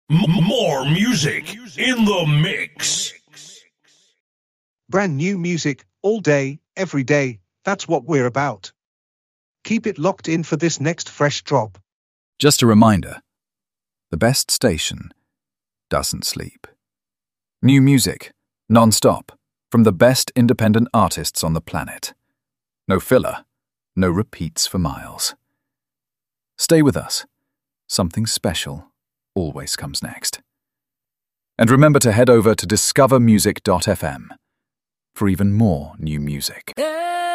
More music in the mix. Brand new music, all day, every day, that's what we're about. Keep it locked in for this next fresh drop. Just a reminder, the best station doesn't sleep. New music, non-stop, from the best independent artists on the planet. No filler, no repeats for miles. Stay with us. Something special always comes next. And remember to head over to discovermusic.fm for even more new music.